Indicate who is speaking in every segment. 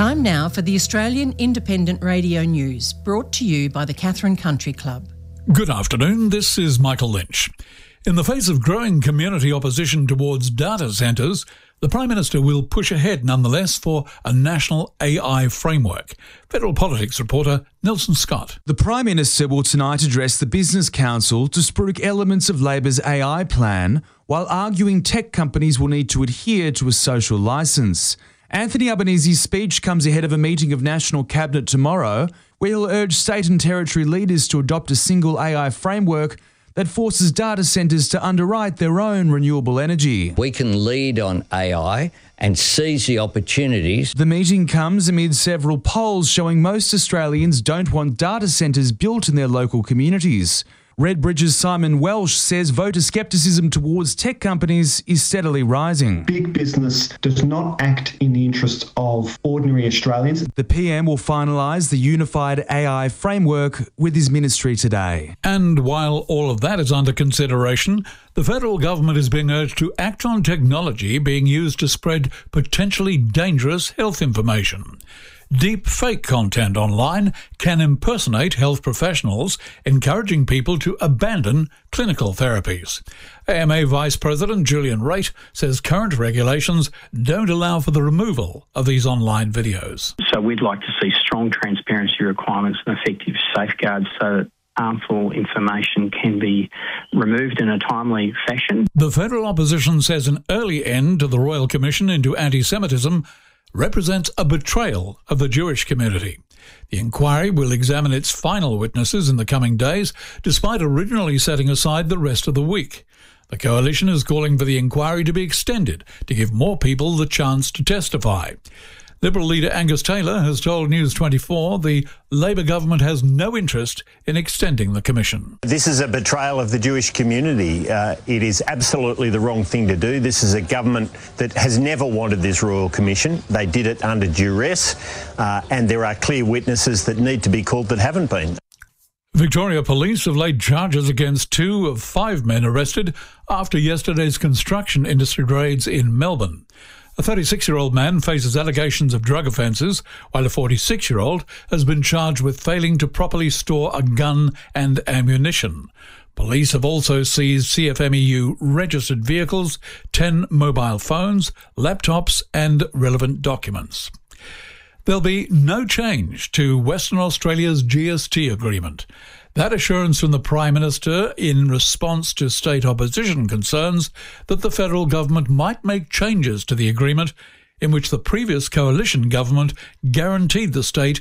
Speaker 1: Time now for the Australian Independent Radio News, brought to you by the Katherine Country Club.
Speaker 2: Good afternoon, this is Michael Lynch. In the face of growing community opposition towards data centres, the Prime Minister will push ahead nonetheless for a national AI framework. Federal Politics reporter Nelson Scott.
Speaker 3: The Prime Minister will tonight address the Business Council to spruik elements of Labor's AI plan, while arguing tech companies will need to adhere to a social licence. Anthony Albanese's speech comes ahead of a meeting of National Cabinet tomorrow, where he'll urge state and territory leaders to adopt a single AI framework that forces data centres to underwrite their own renewable energy.
Speaker 4: We can lead on AI and seize the opportunities.
Speaker 3: The meeting comes amid several polls showing most Australians don't want data centres built in their local communities. Redbridge's Simon Welsh says voter scepticism towards tech companies is steadily rising.
Speaker 5: Big business does not act in the interests of ordinary Australians.
Speaker 3: The PM will finalise the unified AI framework with his ministry today.
Speaker 2: And while all of that is under consideration, the federal government is being urged to act on technology being used to spread potentially dangerous health information. Deep fake content online can impersonate health professionals, encouraging people to abandon clinical therapies. AMA Vice President Julian Raitt says current regulations don't allow for the removal of these online videos.
Speaker 6: So we'd like to see strong transparency requirements and effective safeguards so that harmful information can be removed in a timely fashion.
Speaker 2: The federal opposition says an early end to the Royal Commission into anti-Semitism represents a betrayal of the Jewish community. The inquiry will examine its final witnesses in the coming days, despite originally setting aside the rest of the week. The coalition is calling for the inquiry to be extended to give more people the chance to testify. Liberal leader Angus Taylor has told News 24 the Labor government has no interest in extending the commission.
Speaker 7: This is a betrayal of the Jewish community. It is absolutely the wrong thing to do. This is a government that has never wanted this Royal Commission. They did it under duress, and there are clear witnesses that need to be called that haven't been.
Speaker 2: Victoria Police have laid charges against 2 of 5 men arrested after yesterday's construction industry raids in Melbourne. A 36-year-old man faces allegations of drug offences, while a 46-year-old has been charged with failing to properly store a gun and ammunition. Police have also seized CFMEU registered vehicles, 10 mobile phones, laptops and relevant documents. There'll be no change to Western Australia's GST agreement. That assurance from the Prime Minister in response to state opposition concerns that the federal government might make changes to the agreement, in which the previous coalition government guaranteed the state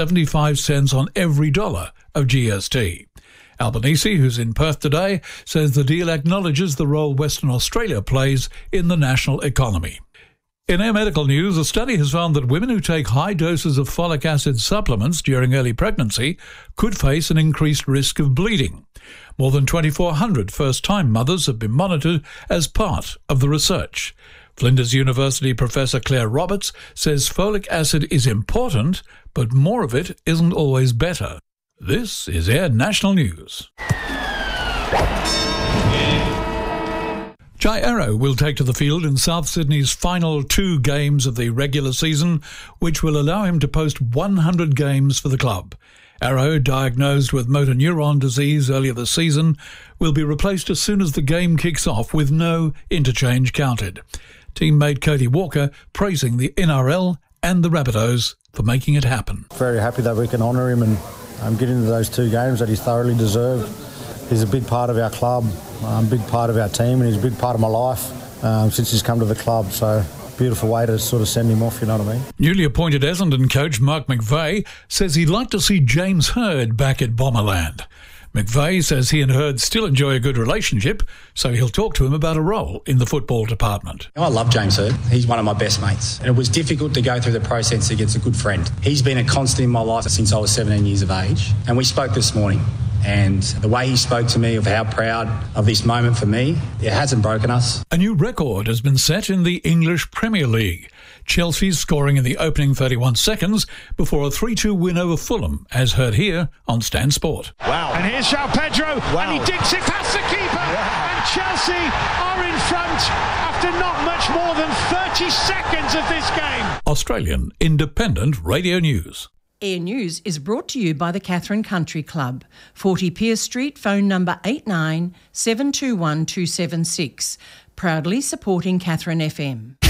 Speaker 2: 75 cents on every dollar of GST. Albanese, who's in Perth today, says the deal acknowledges the role Western Australia plays in the national economy. In our medical news, a study has found that women who take high doses of folic acid supplements during early pregnancy could face an increased risk of bleeding. More than 2,400 first-time mothers have been monitored as part of the research. Flinders University Professor Claire Roberts says folic acid is important, but more of it isn't always better. This is Air National News. Jai Arrow will take to the field in South Sydney's final 2 games of the regular season, which will allow him to post 100 games for the club. Arrow, diagnosed with motor neuron disease earlier this season, will be replaced as soon as the game kicks off with no interchange counted. Teammate Cody Walker praising the NRL and the Rabbitohs for making it happen.
Speaker 8: Very happy that we can honour him and get into those 2 games that he's thoroughly deserved. He's a big part of our club, a big part of our team, and he's a big part of my life since he's come to the club. So, beautiful way to sort of send him off, you know what I mean?
Speaker 2: Newly appointed Essendon coach Mark McVeigh says he'd like to see James Hird back at Bomberland. McVeigh says he and Hird still enjoy a good relationship, so he'll talk to him about a role in the football department.
Speaker 9: I love James Hird. He's one of my best mates. And it was difficult to go through the process against a good friend. He's been a constant in my life since I was 17 years of age. And we spoke this morning. And the way he spoke to me of how proud of this moment for me, it hasn't broken us.
Speaker 2: A new record has been set in the English Premier League. Chelsea scoring in the opening 31 seconds before a 3-2 win over Fulham, as heard here on Stan Sport.
Speaker 10: Wow. And here's João Pedro, and he digs it past the keeper, and Chelsea are in front after not much more than 30 seconds of this game.
Speaker 2: Australian Independent Radio News.
Speaker 1: Air News is brought to you by the Catherine Country Club, 40 Pierce Street, phone number 89 721 276. Proudly supporting Catherine FM.